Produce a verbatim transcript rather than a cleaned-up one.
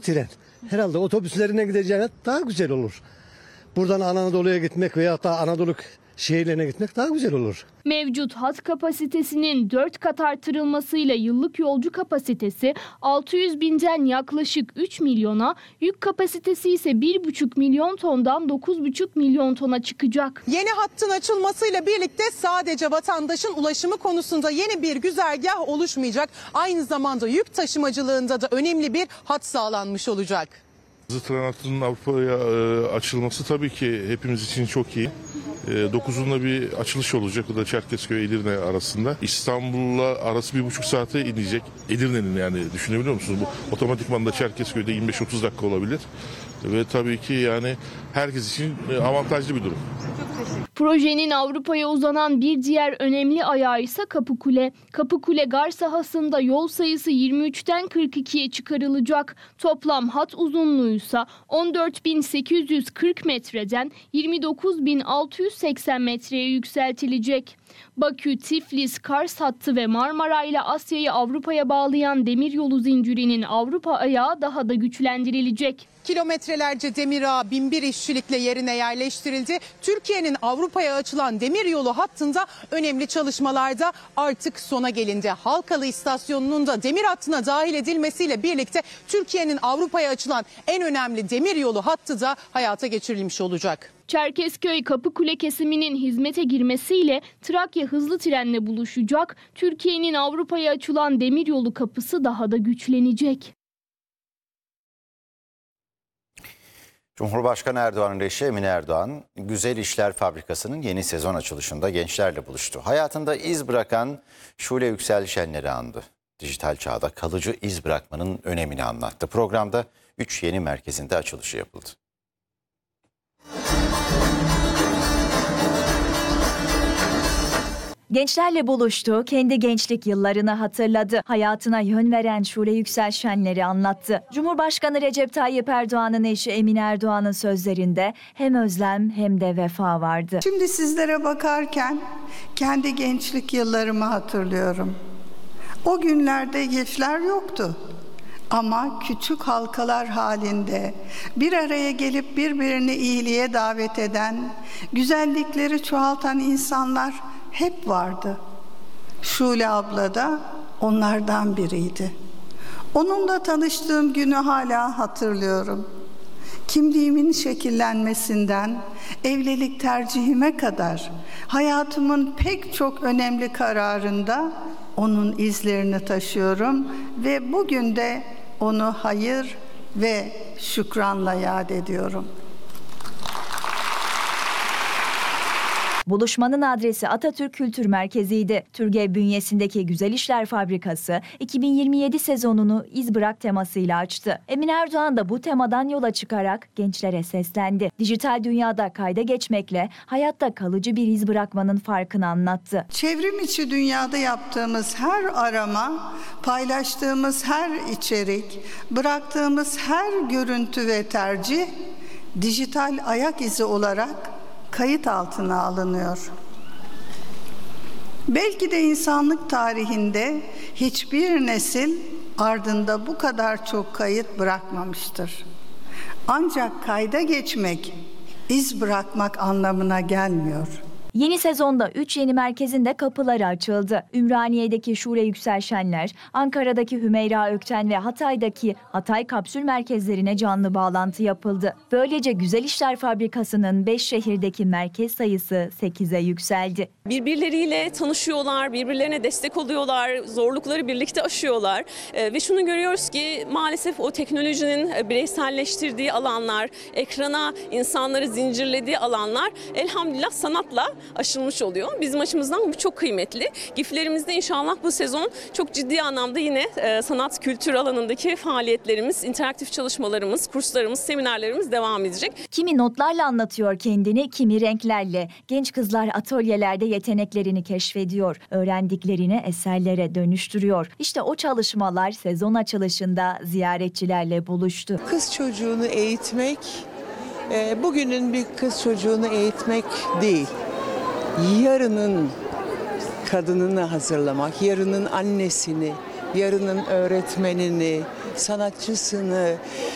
tren. Herhalde otobüslerine gideceğine daha güzel olur. Buradan Anadolu'ya gitmek veya da Anadolu şehirlerine gitmek daha güzel olur. Mevcut hat kapasitesinin dört kat artırılmasıyla yıllık yolcu kapasitesi altı yüz binden yaklaşık üç milyona, yük kapasitesi ise bir buçuk milyon tondan dokuz buçuk milyon tona çıkacak. Yeni hattın açılmasıyla birlikte sadece vatandaşın ulaşımı konusunda yeni bir güzergah oluşmayacak. Aynı zamanda yük taşımacılığında da önemli bir hat sağlanmış olacak. Hızlı tren hattının Avrupa'ya e, açılması tabii ki hepimiz için çok iyi. E, dokuzunda bir açılış olacak. Bu da Çerkezköy Edirne arasında. İstanbul'la arası bir buçuk saate inecek. Edirne'nin yani düşünebiliyor musunuz? Bu otomatikman da Çerkezköy'de yirmi beş otuz dakika olabilir. Ve tabii ki yani herkes için avantajlı bir durum. Projenin Avrupa'ya uzanan bir diğer önemli ayağı ise Kapıkule. Kapıkule gar sahasında yol sayısı yirmi üçten kırk ikiye çıkarılacak. Toplam hat uzunluğu ise on dört bin sekiz yüz kırk metreden yirmi dokuz bin altı yüz seksen metreye yükseltilecek. Bakü, Tiflis, Kars hattı ve Marmara ile Asya'yı Avrupa'ya bağlayan demiryolu zincirinin Avrupa ayağı daha da güçlendirilecek. Kilometrelerce demir ağı bin bir işçilikle yerine yerleştirildi. Türkiye'nin Avrupa'ya açılan demiryolu hattında önemli çalışmalarda artık sona gelindi. Halkalı istasyonunun da demir hattına dahil edilmesiyle birlikte Türkiye'nin Avrupa'ya açılan en önemli demiryolu hattı da hayata geçirilmiş olacak. Çerkezköy Kapıkule kesiminin hizmete girmesiyle Trakya hızlı trenle buluşacak. Türkiye'nin Avrupa'ya açılan demiryolu kapısı daha da güçlenecek. Cumhurbaşkanı Erdoğan'ın eşi Emine Erdoğan, Güzel İşler Fabrikası'nın yeni sezon açılışında gençlerle buluştu. Hayatında iz bırakan Şule Yüksel Şenler'i andı. Dijital çağda kalıcı iz bırakmanın önemini anlattı. Programda üç yeni merkezinde açılışı yapıldı. Gençlerle buluştu, kendi gençlik yıllarını hatırladı. Hayatına yön veren Şule Yüksel Şenler'i anlattı. Cumhurbaşkanı Recep Tayyip Erdoğan'ın eşi Emine Erdoğan'ın sözlerinde hem özlem hem de vefa vardı. Şimdi sizlere bakarken kendi gençlik yıllarımı hatırlıyorum. O günlerde geçler yoktu. Ama küçük halkalar halinde bir araya gelip birbirini iyiliğe davet eden, güzellikleri çoğaltan insanlar hep vardı. Şule abla da onlardan biriydi. Onunla tanıştığım günü hala hatırlıyorum. Kimliğimin şekillenmesinden evlilik tercihime kadar hayatımın pek çok önemli kararında onun izlerini taşıyorum ve bugün de onu hayır ve şükranla yad ediyorum. Buluşmanın adresi Atatürk Kültür Merkezi'ydi. TÜRGEV bünyesindeki Güzel İşler Fabrikası iki bin yirmi yedi sezonunu İz Bırak temasıyla açtı. Emine Erdoğan da bu temadan yola çıkarak gençlere seslendi. Dijital dünyada kayda geçmekle hayatta kalıcı bir iz bırakmanın farkını anlattı. Çevrim içi dünyada yaptığımız her arama, paylaştığımız her içerik, bıraktığımız her görüntü ve tercih dijital ayak izi olarak kayıt altına alınıyor. Belki de insanlık tarihinde hiçbir nesil ardında bu kadar çok kayıt bırakmamıştır. Ancak kayda geçmek, iz bırakmak anlamına gelmiyor. Yeni sezonda üç yeni merkezin de kapıları açıldı. Ümraniye'deki Şule Yüksel Şenler, Ankara'daki Hümeyra Ökten ve Hatay'daki Hatay Kapsül merkezlerine canlı bağlantı yapıldı. Böylece Güzel İşler Fabrikası'nın beş şehirdeki merkez sayısı sekize yükseldi. Birbirleriyle tanışıyorlar, birbirlerine destek oluyorlar, zorlukları birlikte aşıyorlar. Ee, ve şunu görüyoruz ki maalesef o teknolojinin bireyselleştirdiği alanlar, ekrana insanları zincirlediği alanlar elhamdülillah sanatla aşılmış oluyor. Bizim açımızdan bu çok kıymetli. GİF'lerimizde inşallah bu sezon çok ciddi anlamda yine e, sanat kültür alanındaki faaliyetlerimiz, interaktif çalışmalarımız, kurslarımız, seminerlerimiz devam edecek. Kimi notlarla anlatıyor kendini, kimi renklerle. Genç kızlar atölyelerde yeteneklerini keşfediyor. Öğrendiklerini eserlere dönüştürüyor. İşte o çalışmalar sezon açılışında ziyaretçilerle buluştu. Kız çocuğunu eğitmek, e, bugünün bir kız çocuğunu eğitmek değil. Yarının kadınını hazırlamak, yarının annesini, yarının öğretmenini, sanatçısını,